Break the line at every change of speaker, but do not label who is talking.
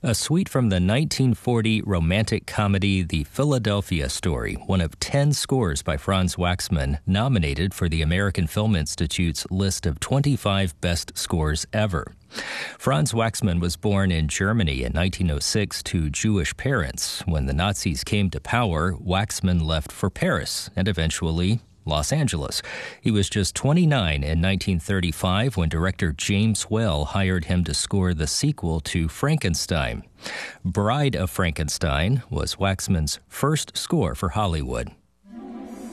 A suite from the 1940 romantic comedy The Philadelphia Story, one of 10 scores by Franz Waxman, nominated for the American Film Institute's list of 25 best scores ever. Franz Waxman was born in Germany in 1906 to Jewish parents. When the Nazis came to power, Waxman left for Paris and eventually Los Angeles. He was just 29 in 1935 when director James Whale hired him to score the sequel to Frankenstein. Bride of Frankenstein was Waxman's first score for Hollywood.